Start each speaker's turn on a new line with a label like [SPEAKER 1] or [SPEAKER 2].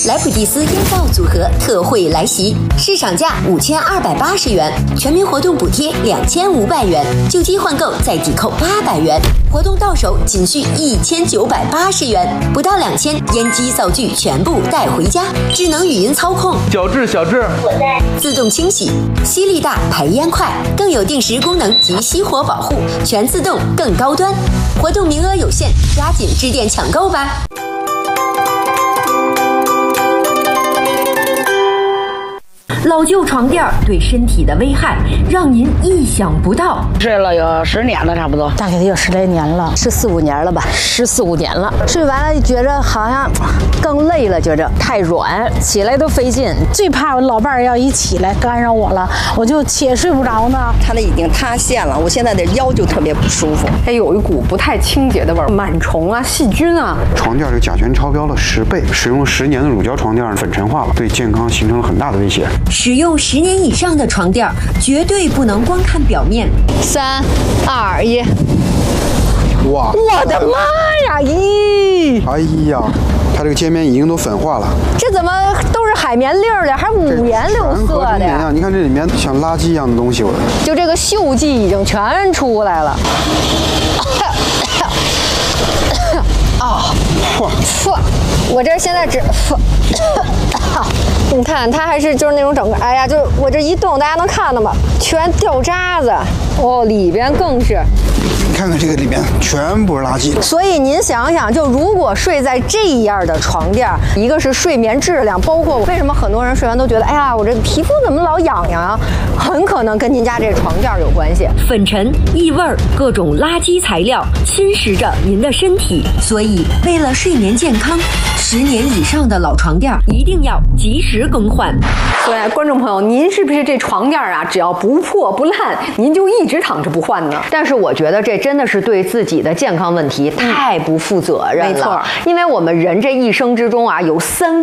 [SPEAKER 1] 莱普蒂斯烟皂组合特惠来袭，市场价5280元，全民活动补贴2500元，旧机换购再抵扣800元，活动到手仅需1980元，不到2000，烟机灶具全部带回家，智能语音操控，
[SPEAKER 2] 小智，
[SPEAKER 1] 我在，自动清洗，吸力大，排烟快，更有定时功能及熄火保护，全自动更高端。活动名额有限，抓紧致电抢购吧！老旧床垫对身体的危害让您意想不到。
[SPEAKER 3] 睡了有10年了，差不多，
[SPEAKER 4] 大概得有10来年了
[SPEAKER 3] 14、15年了吧
[SPEAKER 4] ，14、15年了。睡完了觉着好像更累了，觉着
[SPEAKER 3] 太软，起来都费劲。
[SPEAKER 4] 最怕我老伴儿要一起来干扰我了，我就且睡不着呢。
[SPEAKER 5] 他那已经塌陷了，我现在的腰就特别不舒服，
[SPEAKER 6] 它有一股不太清洁的味儿，螨虫啊、细菌啊。
[SPEAKER 7] 床垫这甲醛超标了10倍，使用10年的乳胶床垫粉尘化了，对健康形成了很大的威胁。
[SPEAKER 1] 使用10年以上的床垫，绝对不能光看表面。
[SPEAKER 3] 3、2、1，
[SPEAKER 7] 哇！
[SPEAKER 3] 我的妈呀！咦！
[SPEAKER 7] 哎呀，它这个界面已经都粉化了。
[SPEAKER 3] 这怎么都是海绵粒儿的，还五颜六色的呀？
[SPEAKER 7] 你看这里面像垃圾一样的东西，
[SPEAKER 3] 就这个锈迹已经全出来了。啊！我这现在只你看它还是就是那种整个，哎呀，就我这一动，大家能看到吗？全掉渣子，哦，里边更是。
[SPEAKER 7] 你看看这个里面全部是垃圾。
[SPEAKER 3] 所以您想想，就如果睡在这样的床垫，一个是睡眠质量，包括为什么很多人睡完都觉得，哎呀，我这皮肤怎么老痒痒啊？很可能跟您家这床垫有关系。
[SPEAKER 1] 粉尘、异味、各种垃圾材料侵蚀着您的身体，所以为了睡眠健康，10年以上的老床垫一定要及时更换。
[SPEAKER 6] 所以，观众朋友，您是不是这床垫啊，只要不破不烂，您就一直躺着不换呢？
[SPEAKER 3] 但是我觉得这真的是对自己的健康问题太不负责任了。
[SPEAKER 6] 没错，
[SPEAKER 3] 因为我们人这一生之中啊，有3